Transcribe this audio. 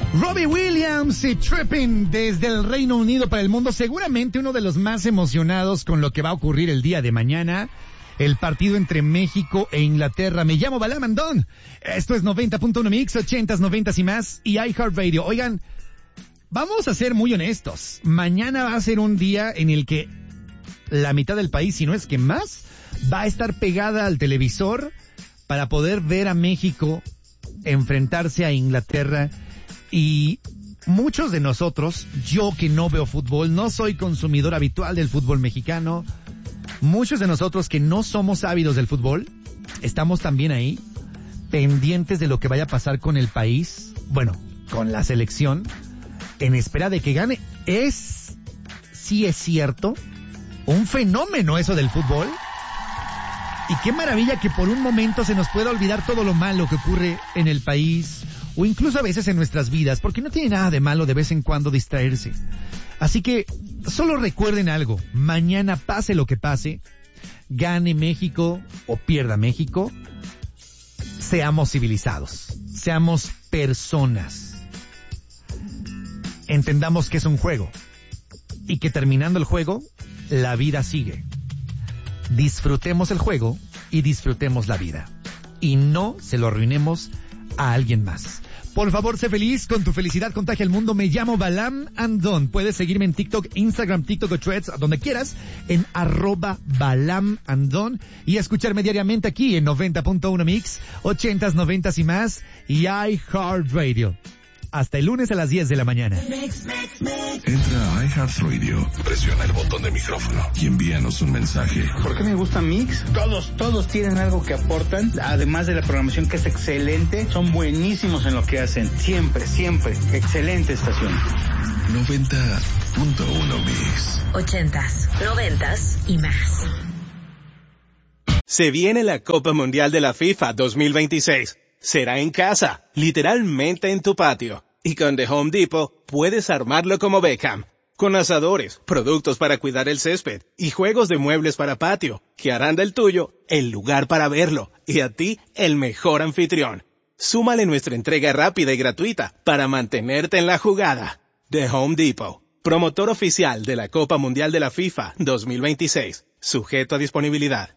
Robbie Williams y Tripping desde el Reino Unido para el mundo, seguramente uno de los más emocionados con lo que va a ocurrir el día de mañana, el partido entre México e Inglaterra. Me llamo Balam Andón, esto es 90.1 Mix, 80s, 90s y más, y iHeartRadio. Oigan, vamos a ser muy honestos, mañana va a ser un día en el que la mitad del país, si no es que más, va a estar pegada al televisor para poder ver a México enfrentarse a Inglaterra. Y muchos de nosotros, yo que no veo fútbol, no soy consumidor habitual del fútbol mexicano, muchos de nosotros que no somos ávidos del fútbol, estamos también ahí, pendientes de lo que vaya a pasar con el país, bueno, con la selección, en espera de que gane. Sí es cierto, un fenómeno eso del fútbol. Y qué maravilla que por un momento se nos pueda olvidar todo lo malo que ocurre en el país, o incluso a veces en nuestras vidas, porque no tiene nada de malo de vez en cuando distraerse. Así que solo recuerden algo, mañana pase lo que pase, gane México o pierda México, seamos civilizados, seamos personas. Entendamos que es un juego y que terminando el juego, la vida sigue. Disfrutemos el juego y disfrutemos la vida. Y no se lo arruinemos a alguien más. Por favor, sé feliz, con tu felicidad contagia al mundo. Me llamo Balam Andón. Puedes seguirme en TikTok, Instagram, TikTok o Threads, donde quieras, en @Balam Andón, y escucharme diariamente aquí en 90.1 Mix, 80s, 90s y más, y iHeartRadio. Hasta el lunes a las 10 de la mañana. Entra a iHeartRadio, presiona el botón de micrófono y envíanos un mensaje. ¿Por qué me gusta Mix? Todos tienen algo que aportan, además de la programación que es excelente, son buenísimos en lo que hacen. Siempre, excelente estación. 90.1 Mix. 80s, 90s y más. Se viene la Copa Mundial de la FIFA 2026. Será en casa, literalmente en tu patio. Y con The Home Depot puedes armarlo como Beckham. Con asadores, productos para cuidar el césped y juegos de muebles para patio, que harán del tuyo el lugar para verlo y a ti el mejor anfitrión. Súmale nuestra entrega rápida y gratuita para mantenerte en la jugada. The Home Depot, promotor oficial de la Copa Mundial de la FIFA 2026. Sujeto a disponibilidad.